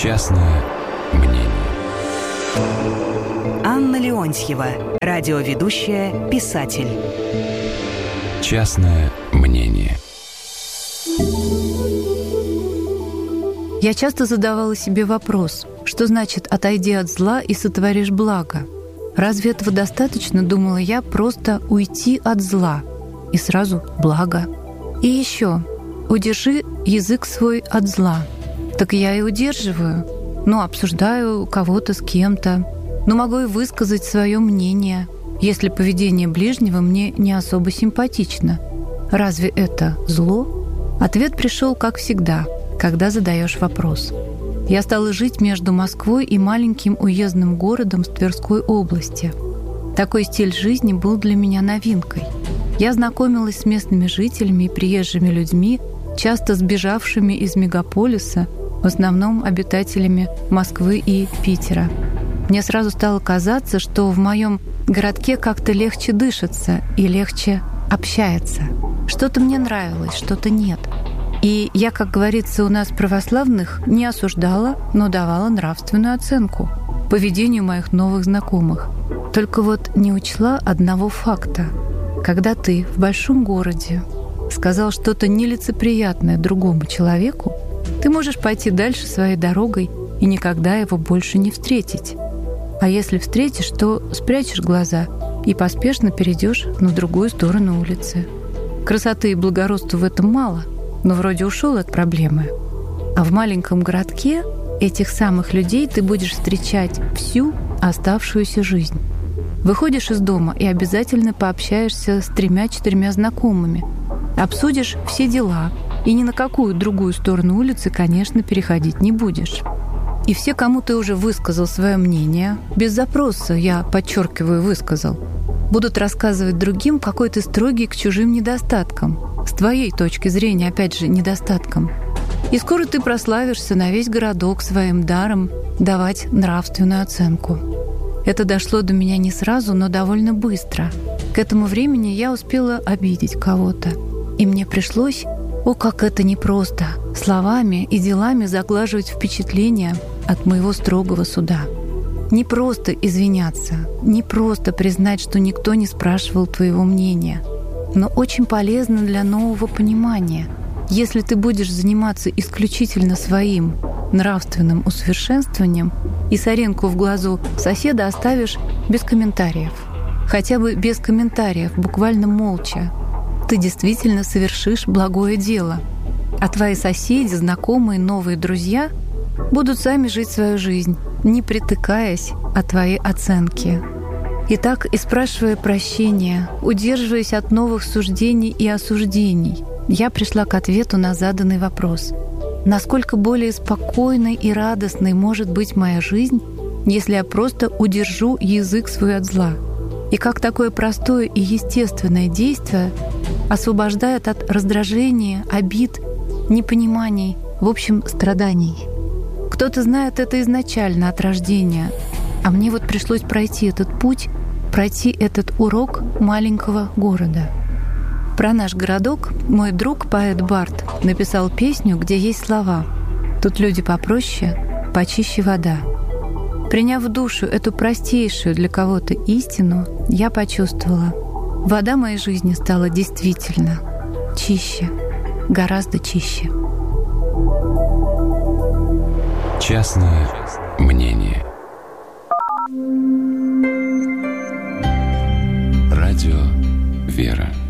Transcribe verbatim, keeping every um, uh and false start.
Частное мнение. Анна Леонтьева, радиоведущая, писатель. Частное мнение. Я часто задавала себе вопрос, что значит «отойди от зла и сотворишь благо». Разве этого достаточно, думала я, просто уйти от зла и сразу благо? И еще удержи язык свой от зла. Так я и удерживаю. Ну, обсуждаю кого-то с кем-то. Ну, могу и высказать свое мнение, если поведение ближнего мне не особо симпатично. Разве это зло? Ответ пришел, как всегда, когда задаешь вопрос. Я стала жить между Москвой и маленьким уездным городом в Тверской области. Такой стиль жизни был для меня новинкой. Я знакомилась с местными жителями и приезжими людьми, часто сбежавшими из мегаполиса, в основном обитателями Москвы и Питера. Мне сразу стало казаться, что в моем городке как-то легче дышится и легче общается. Что-то мне нравилось, что-то нет. И я, как говорится у нас православных, не осуждала, но давала нравственную оценку поведению моих новых знакомых. Только вот не учла одного факта. Когда ты в большом городе сказал что-то нелицеприятное другому человеку, ты можешь пойти дальше своей дорогой и никогда его больше не встретить. А если встретишь, то спрячешь глаза и поспешно перейдешь на другую сторону улицы. Красоты и благородства в этом мало, но вроде ушел от проблемы. А в маленьком городке этих самых людей ты будешь встречать всю оставшуюся жизнь. Выходишь из дома и обязательно пообщаешься с тремя-четырьмя знакомыми, обсудишь все дела, и ни на какую другую сторону улицы, конечно, переходить не будешь. И все, кому ты уже высказал свое мнение, без запроса, я подчеркиваю, высказал, будут рассказывать другим, какой ты строгий к чужим недостаткам, с твоей точки зрения, опять же, недостаткам. И скоро ты прославишься на весь городок своим даром давать нравственную оценку. Это дошло до меня не сразу, но довольно быстро. К этому времени я успела обидеть кого-то. И мне пришлось, о, как это непросто, словами и делами заглаживать впечатление от моего строгого суда. Не просто извиняться, не просто признать, что никто не спрашивал твоего мнения, но очень полезно для нового понимания. Если ты будешь заниматься исключительно своим нравственным усовершенствованием и соринку в глазу соседа оставишь без комментариев, хотя бы без комментариев, буквально молча, ты действительно совершишь благое дело, а твои соседи, знакомые, новые друзья будут сами жить свою жизнь, не притыкаясь от твоей оценки. Итак, и спрашивая прощения, удерживаясь от новых суждений и осуждений, я пришла к ответу на заданный вопрос. Насколько более спокойной и радостной может быть моя жизнь, если я просто удержу язык свой от зла? И как такое простое и естественное действие освобождает от раздражения, обид, непониманий, в общем, страданий. Кто-то знает это изначально от рождения, а мне вот пришлось пройти этот путь, пройти этот урок маленького города. Про наш городок мой друг, поэт Барт, написал песню, где есть слова «Тут люди попроще, почище вода». Приняв в душу эту простейшую для кого-то истину, я почувствовала, вода моей жизни стала действительно чище, гораздо чище. Частное мнение. Радио «Вера».